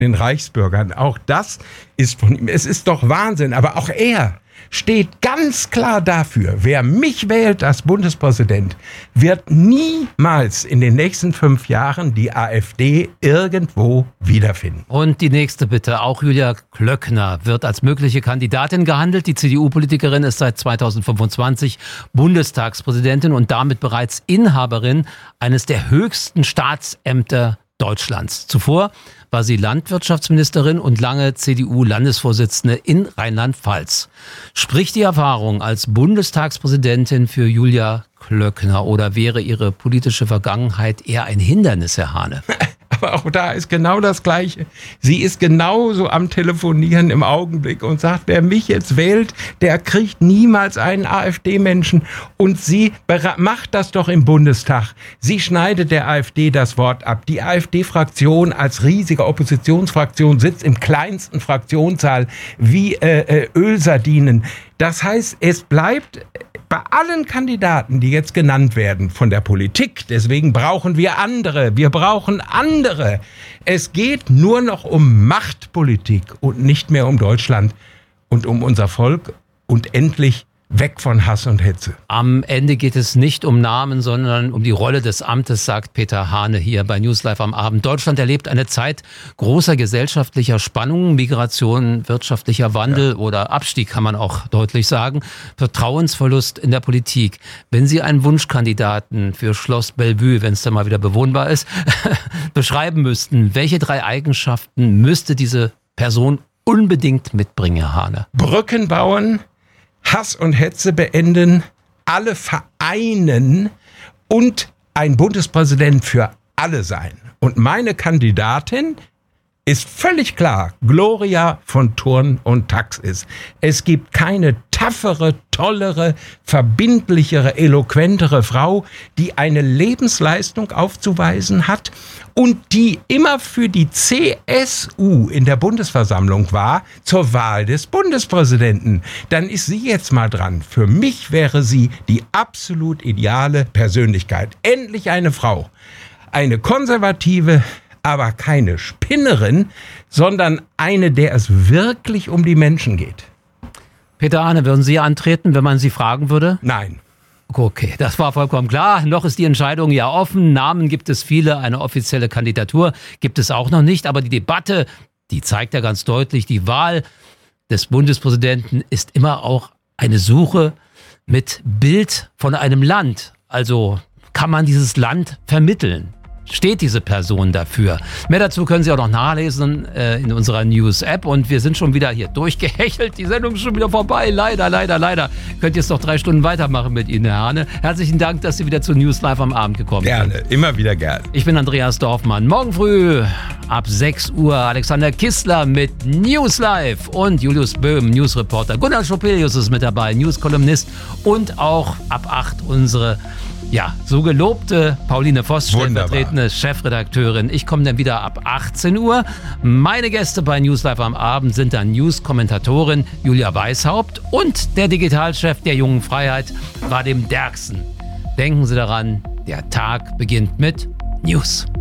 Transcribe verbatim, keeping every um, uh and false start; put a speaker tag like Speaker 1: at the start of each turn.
Speaker 1: den Reichsbürgern. Auch das ist von ihm. Es ist doch Wahnsinn. Aber auch er steht ganz klar dafür, wer mich wählt als Bundespräsident, wird niemals in den nächsten fünf Jahren die AfD irgendwo wiederfinden.
Speaker 2: Und die nächste Bitte, auch Julia Klöckner wird als mögliche Kandidatin gehandelt. Die C D U-Politikerin ist seit zweitausendfünfundzwanzig Bundestagspräsidentin und damit bereits Inhaberin eines der höchsten Staatsämter Deutschlands. Zuvor war sie Landwirtschaftsministerin und lange C D U-Landesvorsitzende in Rheinland-Pfalz. Spricht die Erfahrung als Bundestagspräsidentin für Julia Klöckner oder wäre ihre politische Vergangenheit eher ein Hindernis, Herr Hahne?
Speaker 1: Aber auch da ist genau das Gleiche. Sie ist genauso am Telefonieren im Augenblick und sagt, wer mich jetzt wählt, der kriegt niemals einen AfD-Menschen. Und sie macht das doch im Bundestag. Sie schneidet der AfD das Wort ab. Die AfD-Fraktion als riesige Oppositionsfraktion sitzt im kleinsten Fraktionssaal wie äh, Ölsardinen. Das heißt, es bleibt bei allen Kandidaten, die jetzt genannt werden von der Politik, deswegen brauchen wir andere, wir brauchen andere. Es geht nur noch um Machtpolitik und nicht mehr um Deutschland und um unser Volk und endlich weg von Hass und Hetze.
Speaker 2: Am Ende geht es nicht um Namen, sondern um die Rolle des Amtes, sagt Peter Hahne hier bei News Live am Abend. Deutschland erlebt eine Zeit großer gesellschaftlicher Spannungen, Migration, wirtschaftlicher Wandel ja. oder Abstieg, kann man auch deutlich sagen, Vertrauensverlust in der Politik. Wenn Sie einen Wunschkandidaten für Schloss Bellevue, wenn es dann mal wieder bewohnbar ist, beschreiben müssten, welche drei Eigenschaften müsste diese Person unbedingt mitbringen, Herr Hahne?
Speaker 1: Brücken bauen, Hass und Hetze beenden, alle vereinen und ein Bundespräsident für alle sein. Und meine Kandidatin ist völlig klar, Gloria von Thurn und Taxis. Es gibt keine taffere, tollere, verbindlichere, eloquentere Frau, die eine Lebensleistung aufzuweisen hat und die immer für die C S U in der Bundesversammlung war zur Wahl des Bundespräsidenten. Dann ist sie jetzt mal dran. Für mich wäre sie die absolut ideale Persönlichkeit. Endlich eine Frau. Eine konservative, aber keine Spinnerin, sondern eine, der es wirklich um die Menschen geht.
Speaker 2: Peter Hahne, würden Sie antreten, wenn man Sie fragen würde?
Speaker 1: Nein.
Speaker 2: Okay, das war vollkommen klar. Noch ist die Entscheidung ja offen. Namen gibt es viele, eine offizielle Kandidatur gibt es auch noch nicht. Aber die Debatte, die zeigt ja ganz deutlich, die Wahl des Bundespräsidenten ist immer auch eine Suche mit Bild von einem Land. Also kann man dieses Land vermitteln? Steht diese Person dafür? Mehr dazu können Sie auch noch nachlesen äh, in unserer News-App. Und wir sind schon wieder hier durchgehechelt. Die Sendung ist schon wieder vorbei. Leider, leider, leider. Könnt jetzt noch drei Stunden weitermachen mit Ihnen, Herr Hahne. Herzlichen Dank, dass Sie wieder zu News Live am Abend gekommen
Speaker 1: gerne, sind. Gerne, immer wieder gerne.
Speaker 2: Ich bin Andreas Dorfmann. Morgen früh ab sechs Uhr Alexander Kistler mit News Live und Julius Böhm, Newsreporter. Gunnar Schopelius ist mit dabei, News-Kolumnist. Und auch ab acht unsere Ja, so gelobte Pauline Voss, stellvertretende Chefredakteurin. Ich komme dann wieder ab achtzehn Uhr. Meine Gäste bei News Live am Abend sind dann News-Kommentatorin Julia Weishaupt und der Digitalchef der Jungen Freiheit, Vadim Derksen. Denken Sie daran, der Tag beginnt mit News.